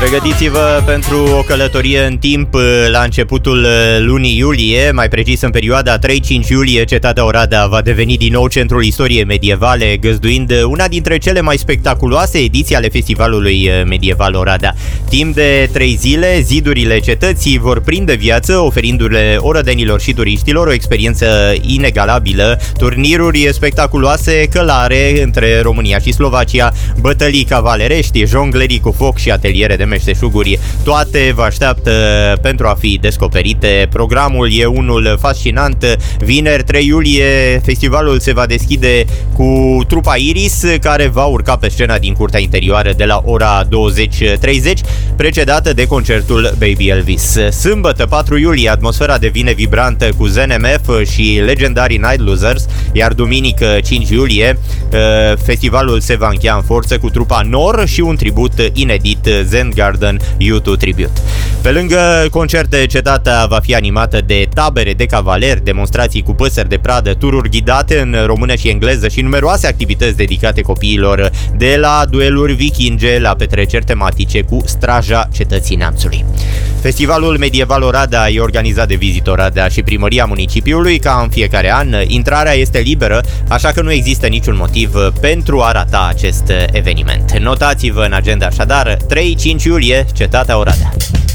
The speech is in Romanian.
Pregătiți-vă pentru o călătorie în timp la începutul lunii iulie, mai precis în perioada 3-5 iulie, cetatea Oradea va deveni din nou centrul istoriei medievale, găzduind una dintre cele mai spectaculoase ediții ale festivalului medieval Oradea. Timp de 3 zile, zidurile cetății vor prinde viață, oferindu-le orădenilor și turiștilor o experiență inegalabilă, turniruri spectaculoase, călare între România și Slovacia, bătălii cavalerești, jonglerii cu foc și ateliere de meșteșuguri. Toate vă așteaptă pentru a fi descoperite. Programul e unul fascinant. Vineri 3 iulie festivalul se va deschide cu trupa Iris, care va urca pe scena din curtea interioară de la ora 20:30, precedată de concertul Baby Elvis. Sâmbătă 4 iulie atmosfera devine vibrantă cu ZNMF și legendarii Night Losers, iar duminică 5 iulie festivalul se va încheia în forță cu trupa Nor și un tribut inedit, Zen Garden U2 Tribute. Pe lângă concerte, cetatea va fi animată de tabere de cavaleri, demonstrații cu păsări de pradă, tururi ghidate în română și engleză și numeroase activități dedicate copiilor, de la dueluri vikinge la petreceri tematice cu straja cetății Neamțului. Festivalul medieval Oradea e organizat de Visit Oradea și primăria municipiului. Ca în fiecare an, intrarea este liberă, așa că nu există niciun motiv pentru a rata acest eveniment. Notați-vă în agenda așadar, 3-5 iulie, cetatea Oradea.